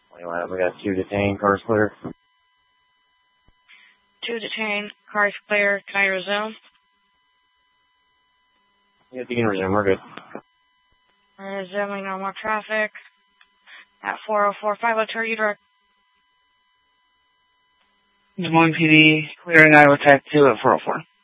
Anyway, we got 2 detained, cars clear. 2 detained, cars clear. Can I resume? Yeah, you can resume. We're good. We're resuming normal traffic at 404. 502, you direct. Des Moines PD, clearing Iowa Tech 2 at 404.